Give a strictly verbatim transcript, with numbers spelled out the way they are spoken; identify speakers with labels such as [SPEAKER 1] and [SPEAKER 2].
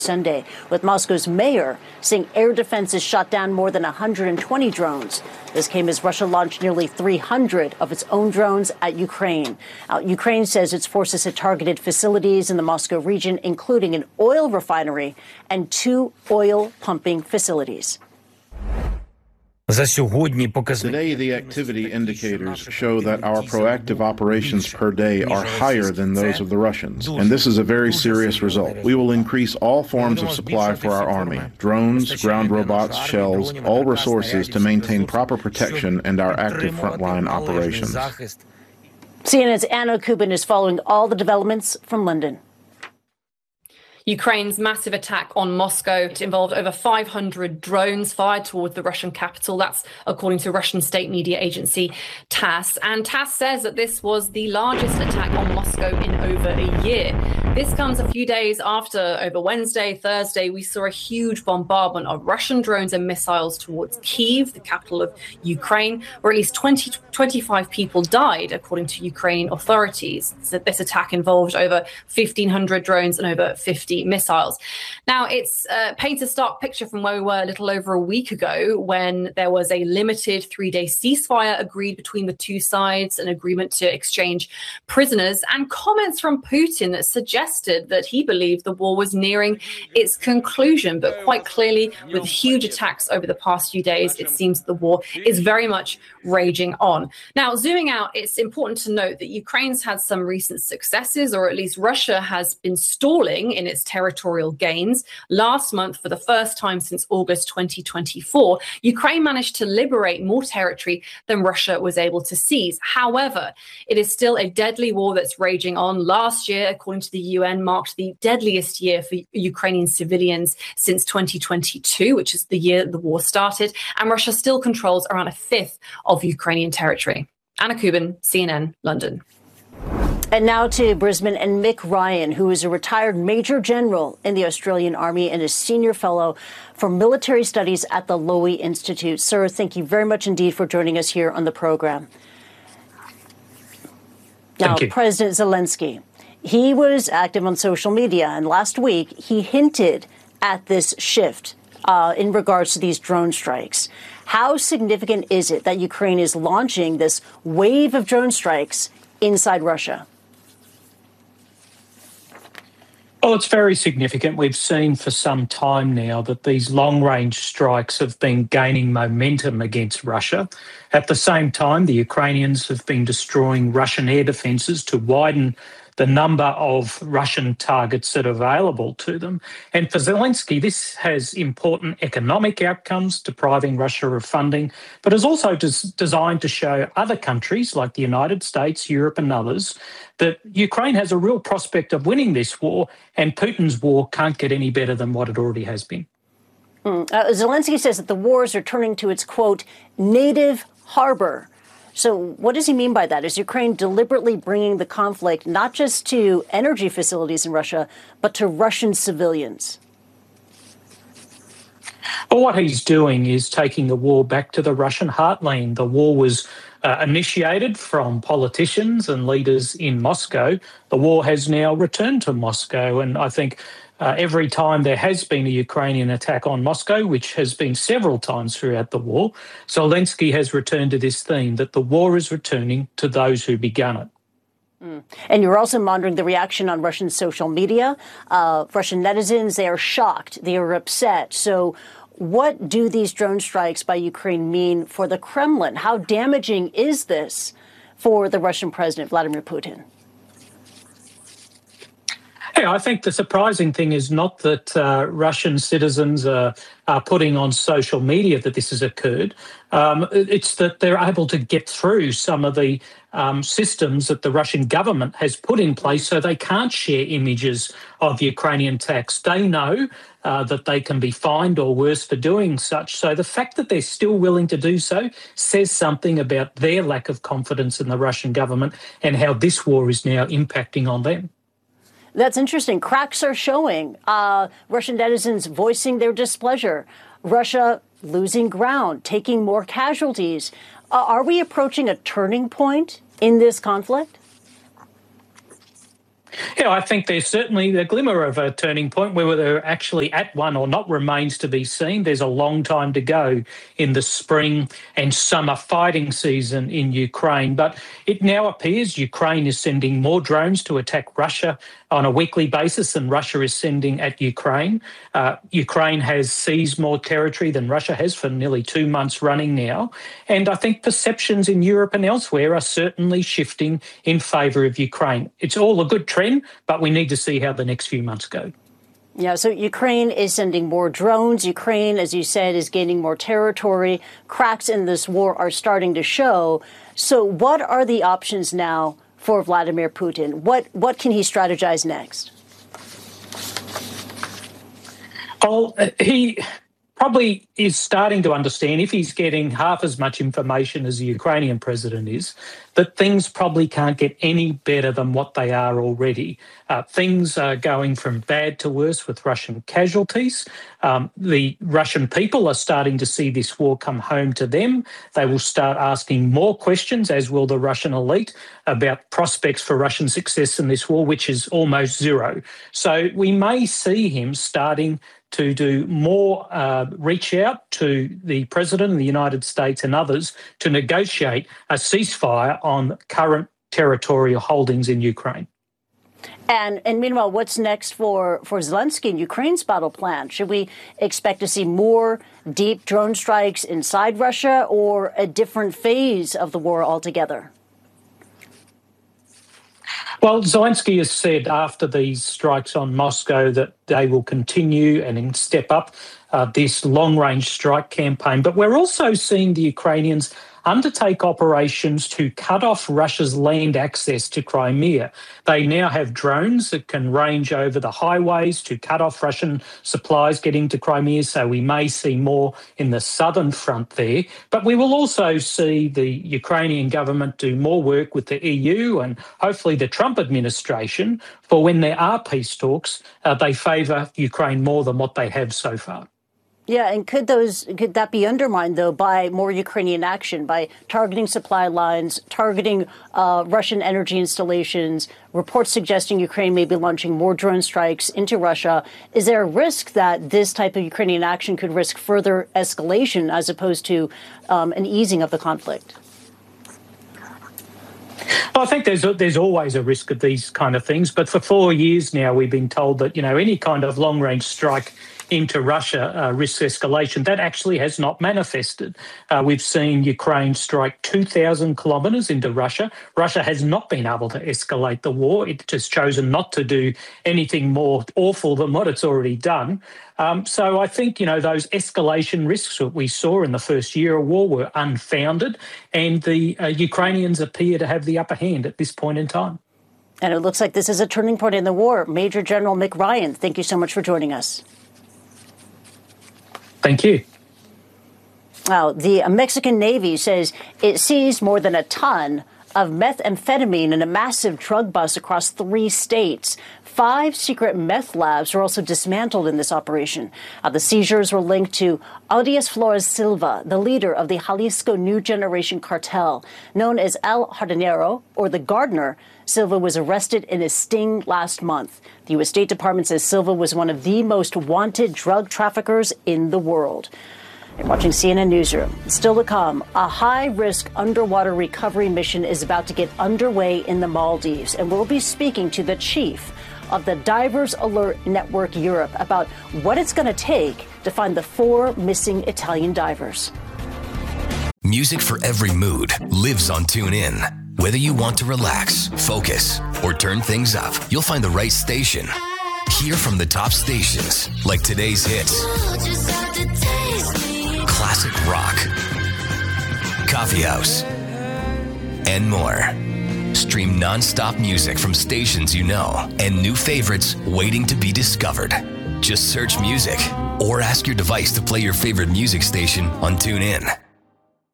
[SPEAKER 1] Sunday, with Moscow's mayor saying air defenses shot down more than one hundred twenty drones. This came as Russia launched nearly three hundred of its own drones at Ukraine. Uh, Ukraine says its forces had targeted facilities in the Moscow region, including an oil refinery and two oil pumping facilities.
[SPEAKER 2] Today, the activity indicators show that our proactive operations per day are higher than those of the Russians, and this is a very serious result. We will increase all forms of supply for our army, drones, ground robots, shells, all resources to maintain proper protection and our active frontline operations.
[SPEAKER 1] C N N's Anna Kubin is following all the developments from London.
[SPEAKER 3] Ukraine's massive attack on Moscow involved over five hundred drones fired toward the Russian capital. That's according to Russian state media agency TASS. And TASS says that this was the largest attack on Moscow in over a year. This comes a few days after, over Wednesday, Thursday, we saw a huge bombardment of Russian drones and missiles towards Kyiv, the capital of Ukraine, where at least twenty to twenty-five people died, according to Ukrainian authorities. So this attack involved over fifteen hundred drones and over fifty missiles. Now, it's uh, paints a stark picture from where we were a little over a week ago, when there was a limited three-day ceasefire agreed between the two sides, an agreement to exchange prisoners, and comments from Putin that suggested that he believed the war was nearing its conclusion. But quite clearly, with huge attacks over the past few days, it seems that the war is very much raging on. Now, zooming out, it's important to note that Ukraine's had some recent successes, or at least Russia has been stalling in its territorial gains. Last month, for the first time since August twenty twenty-four, Ukraine managed to liberate more territory than Russia was able to seize. However, it is still a deadly war that's raging on. Last year, according to the U N, marked the deadliest year for Ukrainian civilians since twenty twenty-two, which is the year the war started, and Russia still controls around a fifth of Ukrainian territory. Anna Kubin, C N N, London.
[SPEAKER 1] And now to Brisbane and Mick Ryan, who is a retired Major General in the Australian Army and a Senior Fellow for Military Studies at the Lowy Institute. Sir, thank you very much indeed for joining us here on the program. Now, President Zelensky, he was active on social media, and last week he hinted at this shift uh, in regards to these drone strikes. How significant is it that Ukraine is launching this wave of drone strikes inside Russia?
[SPEAKER 4] Well, it's very significant. We've seen for some time now that these long-range strikes have been gaining momentum against Russia. At the same time, the Ukrainians have been destroying Russian air defences to widen the number of Russian targets that are available to them. And for Zelensky, this has important economic outcomes, depriving Russia of funding, but is also des- designed to show other countries like the United States, Europe and others that Ukraine has a real prospect of winning this war, and Putin's war can't get any better than what it already has been.
[SPEAKER 1] Mm. Uh, Zelensky says that the war is returning to its, quote, native harbor. So what does he mean by that? Is Ukraine deliberately bringing the conflict not just to energy facilities in Russia, but to Russian civilians?
[SPEAKER 4] Well, what he's doing is taking the war back to the Russian heartland. The war was uh, initiated from politicians and leaders in Moscow. The war has now returned to Moscow, and I think Uh, every time there has been a Ukrainian attack on Moscow, which has been several times throughout the war, Zelensky has returned to this theme that the war is returning to those who began it.
[SPEAKER 1] Mm. And you're also monitoring the reaction on Russian social media. Uh, Russian netizens, they are shocked. They are upset. So what do these drone strikes by Ukraine mean for the Kremlin? How damaging is this for the Russian president, Vladimir Putin?
[SPEAKER 4] Yeah, I think the surprising thing is not that uh, Russian citizens are, are putting on social media that this has occurred. Um, it's that they're able to get through some of the um, systems that the Russian government has put in place, so they can't share images of Ukrainian attacks. They know uh, that they can be fined or worse for doing such. So the fact that they're still willing to do so says something about their lack of confidence in the Russian government and how this war is now impacting on them.
[SPEAKER 1] That's interesting. Cracks are showing. Uh, Russian netizens voicing their displeasure. Russia losing ground, taking more casualties. Uh, are we approaching a turning point in this conflict?
[SPEAKER 4] Yeah, I think there's certainly the glimmer of a turning point. Whether they're actually at one or not remains to be seen. There's a long time to go in the spring and summer fighting season in Ukraine. But it now appears Ukraine is sending more drones to attack Russia on a weekly basis than Russia is sending at Ukraine. Uh, Ukraine has seized more territory than Russia has for nearly two months running now. And I think perceptions in Europe and elsewhere are certainly shifting in favour of Ukraine. It's all a good trend, but we need to see how the next few months go.
[SPEAKER 1] Yeah, so Ukraine is sending more drones. Ukraine, as you said, is gaining more territory. Cracks in this war are starting to show. So what are the options now for Vladimir Putin? What what can he strategize next?
[SPEAKER 4] Well, he probably is starting to understand, if he's getting half as much information as the Ukrainian president is, that things probably can't get any better than what they are already. Uh, things are going from bad to worse with Russian casualties. Um, the Russian people are starting to see this war come home to them. They will start asking more questions, as will the Russian elite, about prospects for Russian success in this war, which is almost zero. So we may see him starting to do more uh, reach out to the President of the United States and others to negotiate a ceasefire on current territorial holdings in Ukraine.
[SPEAKER 1] And, and meanwhile, what's next for, for Zelensky and Ukraine's battle plan? Should we expect to see more deep drone strikes inside Russia or a different phase of the war altogether?
[SPEAKER 4] Well, Zelensky has said after these strikes on Moscow that they will continue and step up uh, this long-range strike campaign. But we're also seeing the Ukrainians undertake operations to cut off Russia's land access to Crimea. They now have drones that can range over the highways to cut off Russian supplies getting to Crimea, so we may see more in the southern front there. But we will also see the Ukrainian government do more work with the E U and hopefully the Trump administration for when there are peace talks, uh, they favour Ukraine more than what they have so far.
[SPEAKER 1] Yeah, and could those could that be undermined, though, by more Ukrainian action, by targeting supply lines, targeting uh, Russian energy installations, reports suggesting Ukraine may be launching more drone strikes into Russia? Is there a risk that this type of Ukrainian action could risk further escalation as opposed to um, an easing of the conflict?
[SPEAKER 4] Well, I think there's there's always a risk of these kind of things. But for four years now, we've been told that, you know, any kind of long-range strike into Russia uh, risks escalation. That actually has not manifested. Uh, we've seen Ukraine strike two thousand kilometres into Russia. Russia has not been able to escalate the war. It has chosen not to do anything more awful than what it's already done. Um, so I think, you know, those escalation risks that we saw in the first year of war were unfounded, and the uh, Ukrainians appear to have the upper hand at this point in time.
[SPEAKER 1] And it looks like this is a turning point in the war. Major General Mick Ryan, thank you so much for joining us.
[SPEAKER 4] Thank you.
[SPEAKER 1] Well, the Mexican Navy says it seized more than a ton of methamphetamine in a massive drug bust across three states. Five secret meth labs were also dismantled in this operation. Uh, the seizures were linked to Audias Flores Silva, the leader of the Jalisco New Generation Cartel. Known as El Jardinero, or the Gardener, Silva was arrested in a sting last month. The U S State Department says Silva was one of the most wanted drug traffickers in the world. You're watching C N N Newsroom. Still to come, a high-risk underwater recovery mission is about to get underway in the Maldives, and we'll be speaking to the chief of the Divers Alert Network Europe about what it's going to take to find the four missing Italian divers.
[SPEAKER 5] Music for every mood lives on TuneIn. Whether you want to relax, focus, or turn things up, you'll find the right station. Hear from the top stations, like today's hits, classic rock, coffee house, and more. Stream non-stop music from stations you know and new favorites waiting to be discovered. Just search music or ask your device to play your favorite music station on TuneIn.